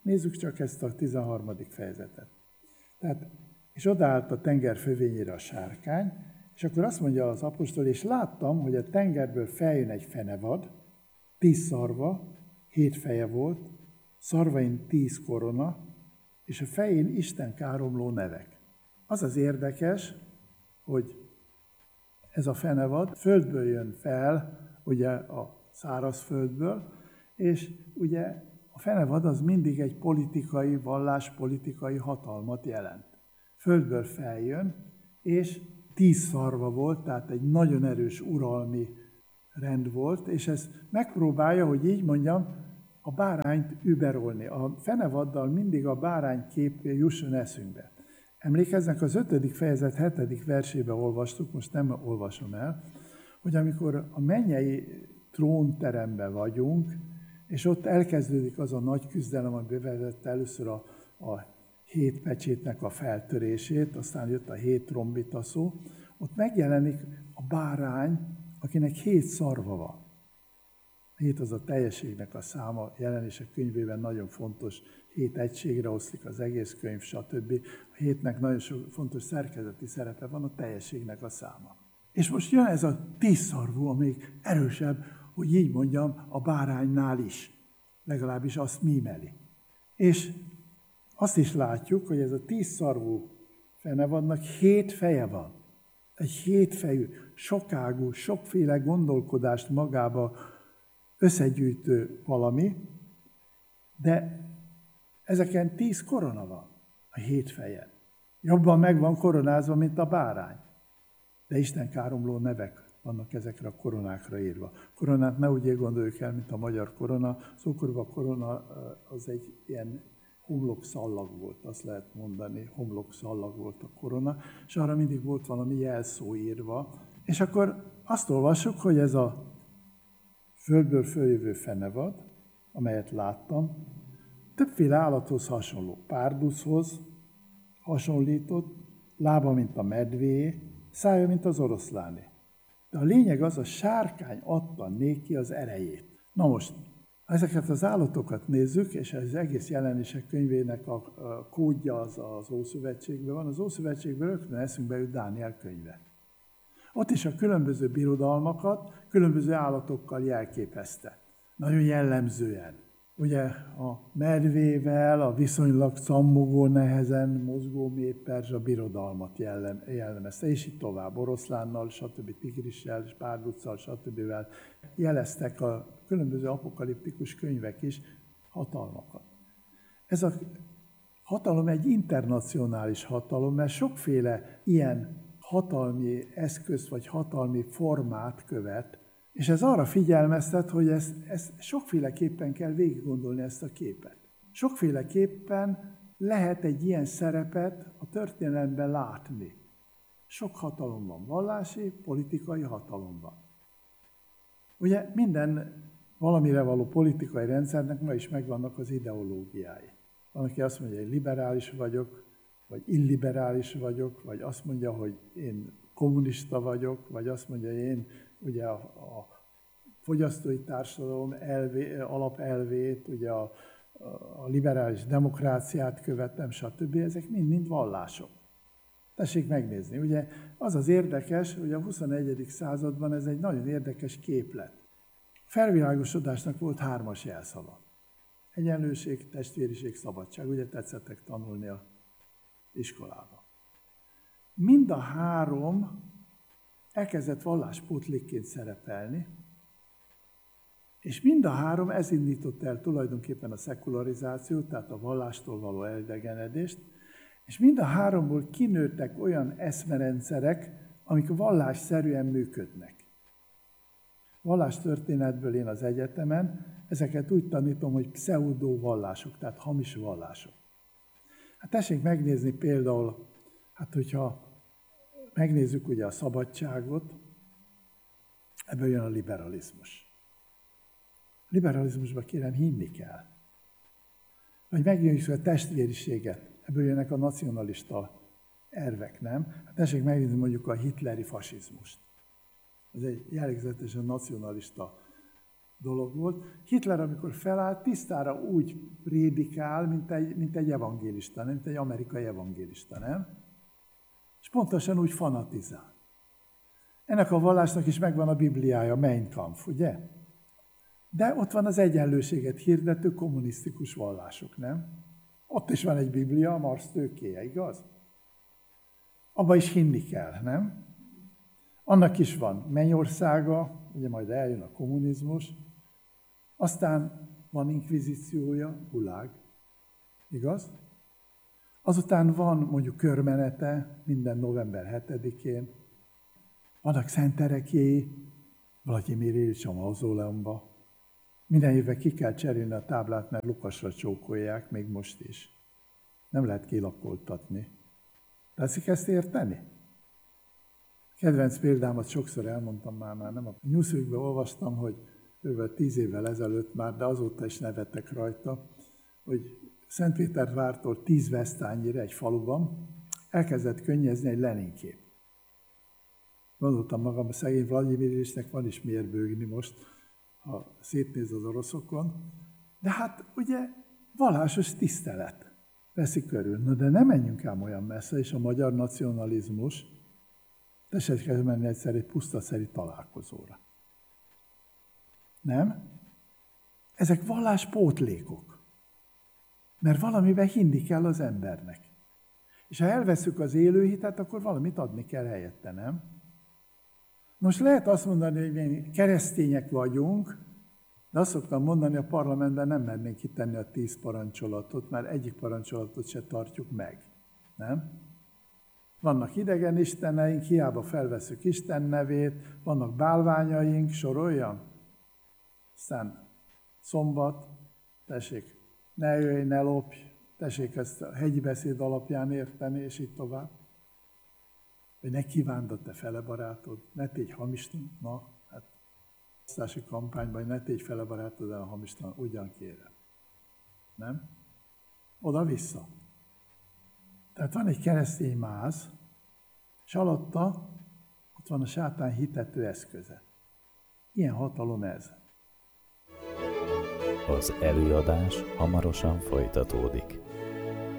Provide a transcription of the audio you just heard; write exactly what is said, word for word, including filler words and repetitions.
Nézzük csak ezt a tizenharmadik fejezetet. Tehát, és odaállt a tenger fövényére a sárkány, és akkor azt mondja az apostol, és láttam, hogy a tengerből feljön egy fenevad, tíz szarva, hét feje volt, szarvain tíz korona, és a fején Isten káromló nevek. Az az érdekes, hogy ez a fenevad földből jön fel, ugye a szárazföldből, és ugye a fenevad az mindig egy politikai, valláspolitikai hatalmat jelent. Földből feljön, és tíz szarva volt, tehát egy nagyon erős uralmi rend volt, és ez megpróbálja, hogy így mondjam, a bárányt überolni. A fenevaddal mindig a bárány kép jusson eszünkbe. Emlékeznek, az ötödik fejezet hetedik versébe olvastuk, most nem olvasom el, hogy amikor a mennyei trónteremben vagyunk, és ott elkezdődik az a nagy küzdelem, ami bevezette először a, a hét pecsétnek a feltörését, aztán jött a hét trombita szó, ott megjelenik a bárány, akinek hét szarva van. Hét az a teljességnek a száma, Jelenések könyvében nagyon fontos, hét egységre oszlik az egész könyv, stb. A hétnek nagyon sok fontos szerkezeti szerepe van, a teljességnek a száma. És most jön ez a tíz szarvú, ami erősebb, hogy így mondjam, a báránynál is. Legalábbis azt mímeli. És azt is látjuk, hogy ez a tíz szarvú fenevadnak hét feje van. Egy hétfejű, sokágú, sokféle gondolkodást magába összegyűjtő valami, de ezeken tíz korona van a hét fejen. Jobban meg van koronázva, mint a bárány. De Isten káromló nevek vannak ezekre a koronákra írva. Koronát ne úgy gondoljuk el, mint a magyar korona. Az ókorban a korona az egy ilyen homlokszallag volt, azt lehet mondani, homlokszallag volt a korona, és arra mindig volt valami jelszó írva. És akkor azt olvassuk, hogy ez a földből följövő fenevad, amelyet láttam, többféle állathoz hasonló, párduszhoz hasonlított, lába, mint a medvé, szája, mint az oroszláné. De a lényeg az, a sárkány adta néki az erejét. Na most, ha ezeket az állatokat nézzük, és az egész Jelenések könyvének a kódja az az Ószövetségben van, az Ószövetségben rögtön eszünkbe jut Dániel könyve. Ott is a különböző birodalmakat különböző állatokkal jelképezte. Nagyon jellemzően. Ugye a medvével, a viszonylag cammogó, nehezen mozgó méperzsa birodalmat jellem, jellemezte, és így tovább, oroszlánnal, stb. Tigrissel, párduccal, stb. Jeleztek a különböző apokaliptikus könyvek is hatalmakat. Ez a hatalom egy internacionális hatalom, mert sokféle ilyen hatalmi eszközt vagy hatalmi formát követ, és ez arra figyelmeztet, hogy ezt, ezt sokféleképpen kell végiggondolni ezt a képet. Sokféleképpen lehet egy ilyen szerepet a történelemben látni. Sok hatalom van, vallási, politikai hatalom van. Ugye minden valamire való politikai rendszernek ma is megvannak az ideológiái. Van, aki azt mondja, hogy liberális vagyok, vagy illiberális vagyok, vagy azt mondja, hogy én kommunista vagyok, vagy azt mondja, hogy én ugye a, a fogyasztói társadalom elvé, alapelvét, ugye a, a liberális demokráciát követem, stb. Ezek mind-mind vallások. Tessék megnézni. Ugye az az érdekes, hogy a huszonegyedik században ez egy nagyon érdekes képlet. A felvilágosodásnak volt hármas jelszava. Egyenlőség, testvériség, szabadság. Ugye tetszettek tanulni a iskolába. Mind a három elkezdett valláspótlékként szerepelni, és mind a három ez indította el tulajdonképpen a szekularizációt, tehát a vallástól való elidegenedést, és mind a háromból kinőttek olyan eszmerendszerek, amik vallásszerűen működnek. Vallástörténetből én az egyetemen ezeket úgy tanítom, hogy pseudo vallások, tehát hamis vallások. Hát tessék megnézni például, hát hogyha megnézzük ugye a szabadságot, ebből jön a liberalizmus. A liberalizmusban kérem hinni kell. Vagy megnézzük a testvériséget, ebből jönnek a nacionalista ervek, nem? Hát tessék megnézni mondjuk a hitleri fasizmust. Ez egy jellegzetesen nacionalista dolog volt. Hitler, amikor felállt, tisztára úgy prédikál, mint egy, mint egy evangélista, nem? Mint egy amerikai evangélista, nem? És pontosan úgy fanatizál. Ennek a vallásnak is megvan a Bibliája, Mein Kampf, ugye? De ott van az egyenlőséget hirdető kommunisztikus vallások, nem? Ott is van egy Biblia, a Marx tőkéje, igaz? Abba is hinni kell, nem? Annak is van mennyországa, ugye majd eljön a kommunizmus, aztán van inkvizíciója, gulág, igaz? Azután van mondjuk körmenete minden november hetedikén, vannak szenterekjéi, Vlagyimir Iljics a mauzóleumba. Minden évben ki kell cserélni a táblát, mert Lukasra csókolják, még most is. Nem lehet kilakoltatni. Tetszik ezt érteni? Kedvenc példámat sokszor elmondtam már, már nem a Newsweekben olvastam, hogy kb. tíz évvel ezelőtt már, de azóta is nevettek rajta, hogy Szentpétervártól tíz vesztányira egy faluban elkezdett könnyezni egy Lenin kép. Gondoltam magam, a szegény Vlagyimir Iljicsnek van is miért bőgni most, ha szétnéz az oroszokon. De hát ugye vallásos tisztelet veszi körül. Na de nem menjünk ám olyan messze, és a magyar nacionalizmus tessék kell menni egyszer egy pusztaszeri találkozóra. Nem? Ezek valláspótlékok. Mert valamiben hinni kell az embernek. És ha elveszük az élőhitet, akkor valamit adni kell helyette, nem? Most lehet azt mondani, hogy mi keresztények vagyunk, de azt szoktam mondani, a parlamentben nem mernénk kitenni a tíz parancsolatot, mert egyik parancsolatot se tartjuk meg. Nem? Vannak idegen isteneink, hiába felveszük Isten nevét, vannak bálványaink, soroljam. Aztán szombat, tessék, ne jöjj, ne lopj, tessék ezt a hegyi beszéd alapján érteni, és így tovább. Vagy ne kívánd a te fele barátod, ne tégy hamistlan, na, hát választási kampányban, ne tégy fele barátod el a hamistlan, ugyan kérem. Nem? Oda-vissza. Tehát van egy keresztény máz, és alatta ott van a sátán hitető eszköze. Ilyen hatalom ez. Az előadás hamarosan folytatódik.